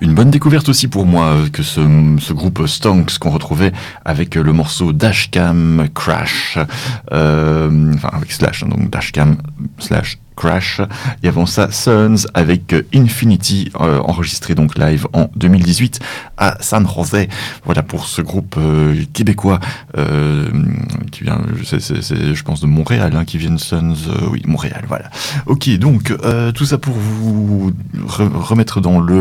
Une bonne découverte aussi pour moi que ce groupe Stonks qu'on retrouvait avec le morceau Dashcam Crash, enfin avec slash, donc Dashcam slash Crash, et avant ça Sons avec Infinity, enregistré donc live en 2018 à San José. Voilà pour ce groupe québécois qui vient, c'est je pense de Montréal, qui vient de Sons, oui Montréal, voilà. Ok, donc tout ça pour vous remettre dans le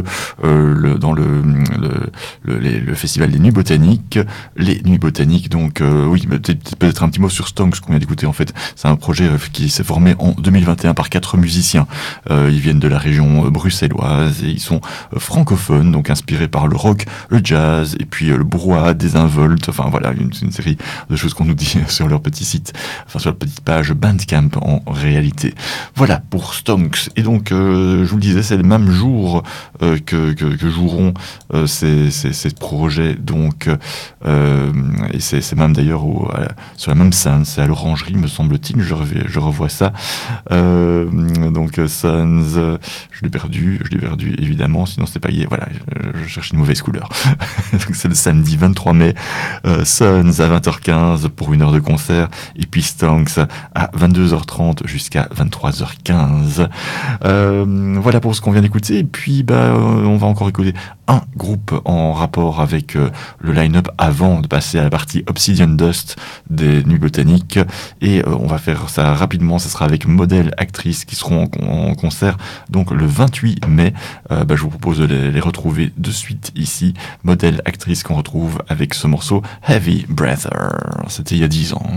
festival des Nuits Botaniques, les Nuits Botaniques. Donc oui, peut-être un petit mot sur Stonks qu'on vient d'écouter. En fait, c'est un projet qui s'est formé en 2021 par 4 musiciens. Ils viennent de la région bruxelloise et ils sont francophones, donc inspirés par le rock, le jazz et puis le brouhaha, désinvolte. Enfin voilà, une série de choses qu'on nous dit sur leur petit site, enfin sur leur petite page Bandcamp en réalité. Voilà pour Stonks. Et donc je vous le disais, c'est le même jour que joueront ces projets, donc et c'est même d'ailleurs sur la même scène, c'est à l'Orangerie me semble-t-il, je revois ça, donc Sons, je l'ai perdu évidemment, sinon c'est pas voilà, je cherche une mauvaise couleur. Donc c'est le samedi 23 mai, Sons à 20h15 pour 1 heure de concert, et puis Stonks à 22h30 jusqu'à 23h15. Voilà pour ce qu'on vient d'écouter, et puis on va encore écouter un groupe en rapport avec le line-up avant de passer à la partie Obsidian Dust des Nuits Botaniques, et on va faire ça rapidement. Ça sera avec Model Actrice qui seront en concert donc le 28 mai. Je vous propose de les retrouver de suite ici. Model Actrice qu'on retrouve avec ce morceau Heavy Breather. C'était il y a 10 ans.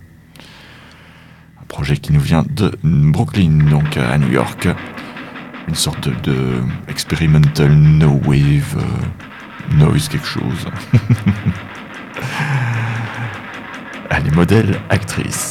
Un projet qui nous vient de Brooklyn, donc à New York. Une sorte de experimental no wave noise quelque chose. Allez, Model Actrice.